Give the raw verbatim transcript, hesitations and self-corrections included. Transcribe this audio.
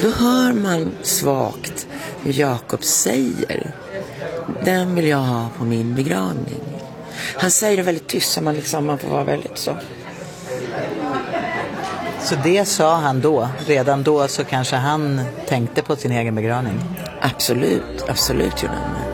då hör man svagt hur Jakob säger: den vill jag ha på min begravning. Han säger det väldigt tyst, så man, liksom, man får vara väldigt så. Så det sa han då? Redan då så kanske han tänkte på sin egen begravning? Absolut, absolut gjorde han.